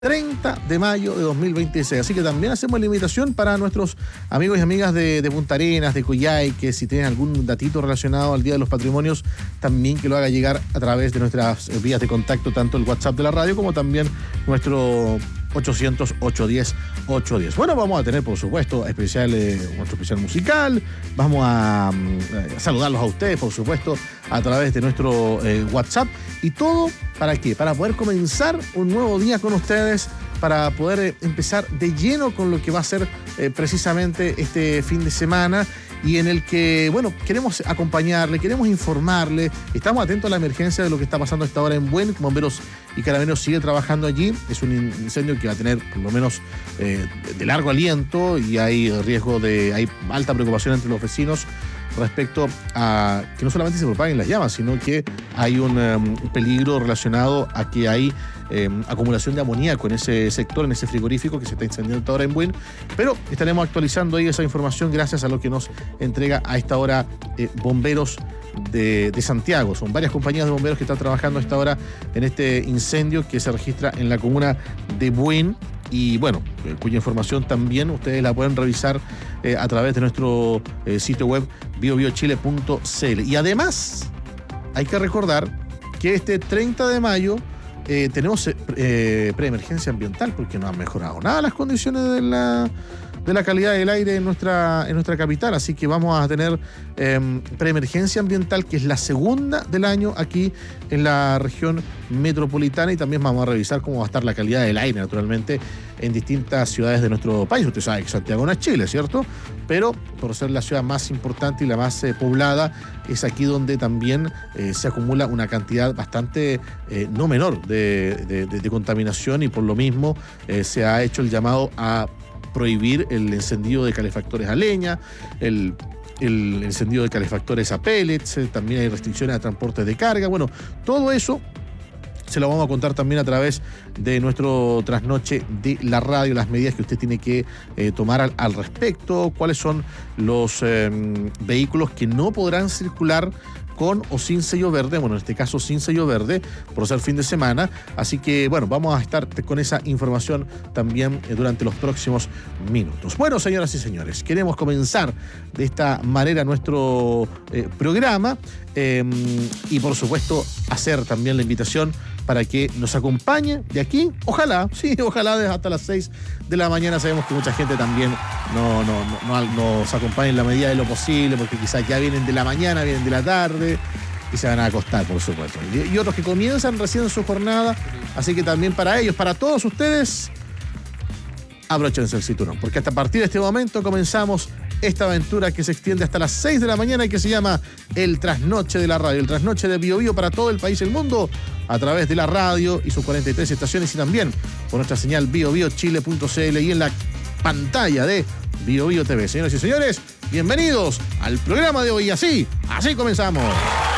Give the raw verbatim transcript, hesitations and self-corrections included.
treinta de mayo de dos mil veintiséis. Así que también hacemos la invitación para nuestros amigos y amigas de, de Punta Arenas, de Coyhaique, que si tienen algún datito relacionado al Día de los Patrimonios, también que lo haga llegar a través de nuestras vías de contacto, tanto el WhatsApp de la radio como también nuestro ochocientos, ochocientos diez, ochocientos diez. Bueno, vamos a tener, por supuesto, especial, eh, nuestro especial musical. Vamos a eh, saludarlos a ustedes, por supuesto, a través de nuestro eh, WhatsApp. ¿Y todo para qué? Para poder comenzar un nuevo día con ustedes, para poder eh, empezar de lleno con lo que va a ser eh, precisamente este fin de semana, y en el que, bueno, queremos acompañarle, queremos informarle. Estamos atentos a la emergencia de lo que está pasando a esta hora en Buin. Bomberos y Carabineros sigue trabajando allí. Es un incendio que va a tener por lo menos eh, de largo aliento, y hay riesgo de, hay alta preocupación entre los vecinos respecto a que no solamente se propaguen las llamas, sino que hay un um, peligro relacionado a que hay eh, acumulación de amoníaco en ese sector, en ese frigorífico que se está incendiando ahora en Buin. Pero estaremos actualizando ahí esa información gracias a lo que nos entrega a esta hora eh, bomberos de, de Santiago. Son varias compañías de bomberos que están trabajando a esta hora en este incendio que se registra en la comuna de Buin. Y bueno, eh, cuya información también ustedes la pueden revisar eh, a través de nuestro eh, sitio web bio bio chile punto c l. Y además, hay que recordar que este treinta de mayo eh, tenemos eh, preemergencia ambiental, porque no han mejorado nada las condiciones de la, de la calidad del aire en nuestra, en nuestra capital. Así que vamos a tener eh, preemergencia ambiental, que es la segunda del año aquí en la región metropolitana, y también vamos a revisar cómo va a estar la calidad del aire, naturalmente, en distintas ciudades de nuestro país. Usted sabe que Santiago no es Chile, ¿cierto? Pero por ser la ciudad más importante y la más eh, poblada, es aquí donde también eh, se acumula una cantidad bastante eh, no menor de, de, de, de contaminación, y por lo mismo eh, se ha hecho el llamado a prohibir el encendido de calefactores a leña, el el encendido de calefactores a pellets, eh, también hay restricciones a transportes de carga. Bueno, todo eso se lo vamos a contar también a través de nuestro trasnoche de la radio, las medidas que usted tiene que eh, tomar al, al respecto, cuáles son los eh, vehículos que no podrán circular con o sin sello verde, bueno, en este caso sin sello verde, por ser fin de semana. Así que, bueno, vamos a estar con esa información también eh, durante los próximos minutos. Bueno, señoras y señores, queremos comenzar de esta manera nuestro eh, programa eh, y, por supuesto, hacer también la invitación para que nos acompañe de aquí, ojalá, sí, ojalá desde hasta las seis de la mañana. Sabemos que mucha gente también no, no, no, no nos acompaña en la medida de lo posible, porque quizás ya vienen de la mañana, vienen de la tarde y se van a acostar, por supuesto. Y, y otros que comienzan recién su jornada, así que también para ellos, para todos ustedes, abróchense el cinturón, porque hasta a partir de este momento comenzamos esta aventura que se extiende hasta las seis de la mañana y que se llama El Trasnoche de la Radio, el Trasnoche de Bio Bio para todo el país y el mundo, a través de la radio y sus cuarenta y tres estaciones, y también por nuestra señal bio bio chile punto c l y en la pantalla de Bio Bio T V. Señoras y señores, bienvenidos al programa de hoy. Así, así comenzamos.